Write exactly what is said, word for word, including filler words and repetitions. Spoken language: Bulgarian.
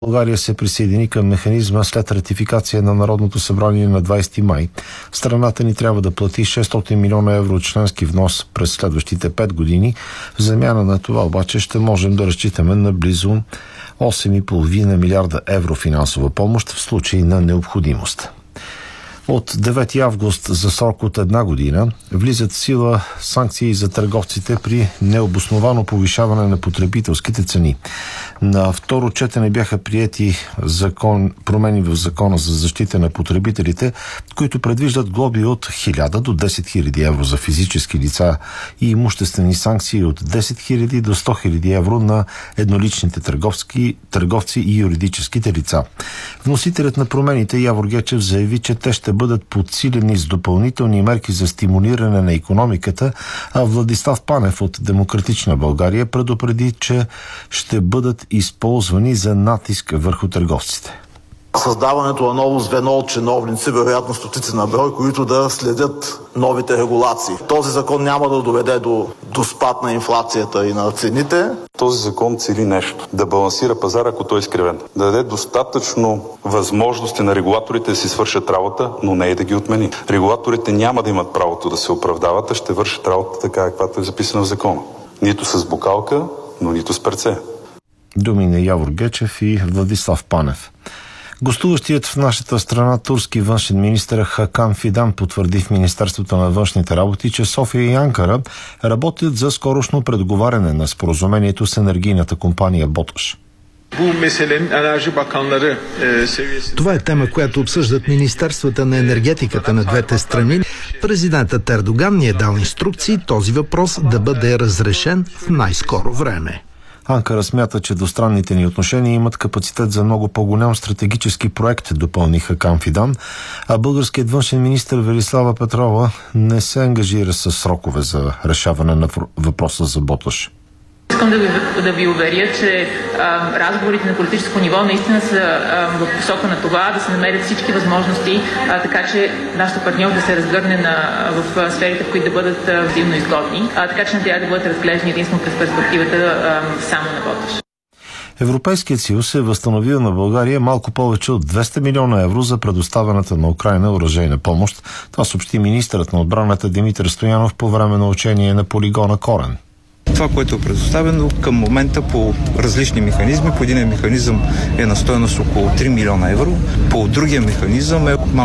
България се присъедини към механизма след ратификация на Народното събрание на двадесети май. Страната ни трябва да плати шестстотин милиона евро членски внос през следващите пет години. В замяна на това обаче ще можем да разчитаме на близо осем и половина милиарда евро финансова помощ в случай на необходимост. От девети август за срок от една година влизат в сила санкции за търговците при необосновано повишаване на потребителските цени. На второ четене бяха приети закон, промени в Закона за защита на потребителите, които предвиждат глоби от хиляда до десет хиляди евро за физически лица и имуществени санкции от десет хиляди до сто хиляди евро на едноличните търговски, търговци и юридическите лица. Вносителят на промените Явор Гечев заяви, че те ще бъдат подсилени с допълнителни мерки за стимулиране на икономиката, а Владислав Панев от Демократична България предупреди, че ще бъдат използвани за натиск върху търговците. Създаването на ново звено от чиновници, вероятно стотици на брой, които да следят новите регулации. Този закон няма да доведе до, до спад на инфлацията и на цените. Този закон цели нещо. Да балансира пазара, ако той е изкривен. Да даде достатъчно възможности на регулаторите да си свършат работа, но не и да ги отмени. Регулаторите няма да имат правото да се оправдават, а ще вършат работа така, каквато е записана в закона. Нито с букалка, но нито с перце. Думи на Явор Гечев и Владислав Панев. Гостуващият в нашата страна турски външен министър Хакан Фидан потвърди в Министерството на външните работи, че София и Анкара работят за скорошно предоговаряне на споразумението с енергийната компания Боташ. Това е тема, която обсъждат министерствата на енергетиката на двете страни. Президентът Ердоган ни е дал инструкции този въпрос да бъде разрешен в най-скоро време. Анкара смята, че двустранните ни отношения имат капацитет за много по-голям стратегически проект, допълни Хакан Фидан, а българският външен министър Велислава Петрова не се ангажира с срокове за решаване на въпроса за Боташ. Искам да ви, да ви уверя, че а, разговорите на политическо ниво наистина са а, в посока на това да се намерят всички възможности, а, така че нашата партньор да се разгърне на, в сферите, в които да бъдат а, взаимно изгодни, а, така че не трябва да бъдат разглеждани единствено през перспективата а, само на Боташ. Европейският съюз е възстановил на България малко повече от двеста милиона евро за предоставената на Украйна оръжейна помощ. Това съобщи министърът на отбраната Димитър Стоянов по време на учение на полигона Корен. Това, което е предоставено към момента по различни механизми. По един механизъм е на стойност около три милиона евро, по другия механизъм е